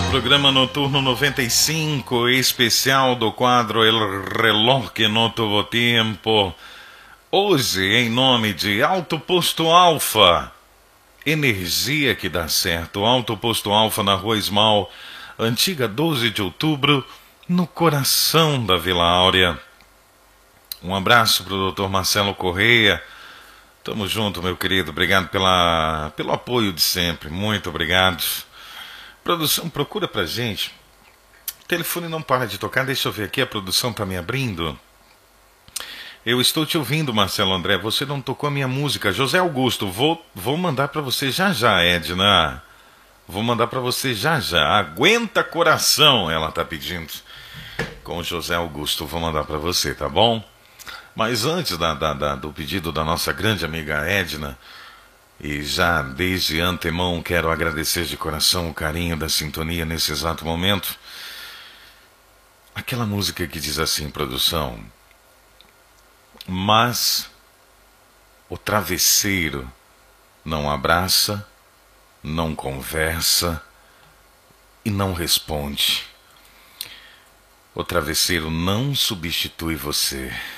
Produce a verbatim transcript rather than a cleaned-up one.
Programa Noturno noventa e cinco, especial do quadro El Reloj que no tuvo tempo. Hoje, em nome de Alto Posto Alfa, energia que dá certo. Alto Posto Alfa na Rua Esmal, antiga doze de outubro, no coração da Vila Áurea. Um abraço para o doutor Marcelo Correia. Tamo junto, meu querido. Obrigado pela, pelo apoio de sempre. Muito obrigado. Produção, procura pra gente. O telefone não para de tocar. Deixa eu ver aqui. A produção tá me abrindo. Eu estou te ouvindo, Marcelo André. Você não tocou a minha música. José Augusto, vou, vou mandar pra você já já, Edna. Vou mandar pra você já já. Aguenta coração, ela tá pedindo. Com o José Augusto, vou mandar pra você, tá bom? Mas antes da, da, da, do pedido da nossa grande amiga Edna, e já desde antemão quero agradecer de coração o carinho da sintonia nesse exato momento. Aquela música que diz assim, produção: mas o travesseiro não abraça, não conversa e não responde. O travesseiro não substitui você.